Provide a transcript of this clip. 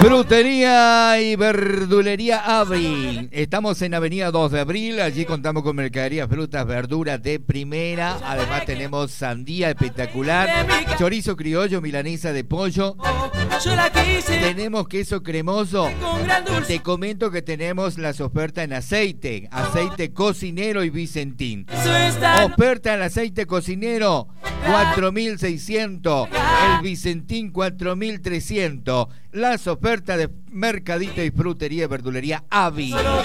Frutería y verdulería Abril. Estamos en Avenida 2 de Abril. Allí contamos con mercadería, frutas, verduras de primera. Además tenemos sandía espectacular, chorizo criollo, milanesa de pollo. Tenemos queso cremoso. Te comento que tenemos las ofertas en aceite. Aceite cocinero y Vicentín. Oferta en aceite cocinero 4.600. El Vicentín 4.300. Las ofertas de mercadito y frutería y verdulería Avi.